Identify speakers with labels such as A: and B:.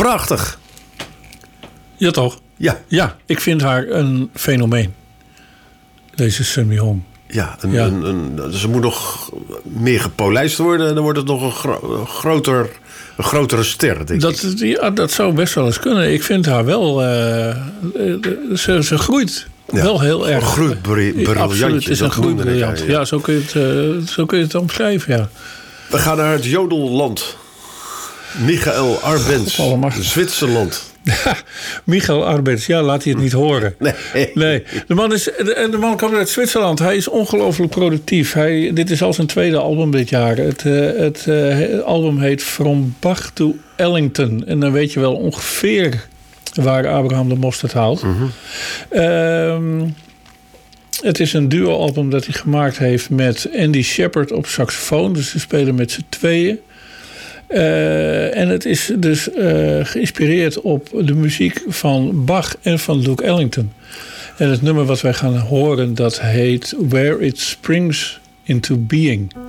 A: Prachtig.
B: Ja, toch?
A: Ja.
B: Ja, ik vind haar een fenomeen. Deze Sun Mi Hong.
A: Ja, ze moet nog meer gepolijst worden. En dan wordt het nog een grotere ster, denk ik.
B: Dat zou best wel eens kunnen. Ik vind haar wel... ze groeit wel heel erg.
A: Een groeibriljantje.
B: Absoluut, het is een groeibriljant. Ja, zo kun je het omschrijven, ja.
A: We gaan naar het jodelland. Michael Arbenz, Zwitserland.
B: Michael Arbenz, ja, laat hij het niet horen. Nee. De man komt uit Zwitserland. Hij is ongelooflijk productief. Dit is al zijn tweede album dit jaar. Het album heet From Bach to Ellington. En dan weet je wel ongeveer waar Abraham de Mosterd haalt. Het is een duo-album dat hij gemaakt heeft met Andy Shepherd op saxofoon. Dus ze spelen met z'n tweeën. En het is dus geïnspireerd op de muziek van Bach en van Duke Ellington. En het nummer wat wij gaan horen, dat heet Where It Springs Into Being.